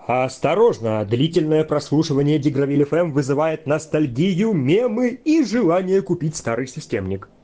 Осторожно, длительное прослушивание Дигравиль FM вызывает ностальгию, мемы и желание купить старый системник.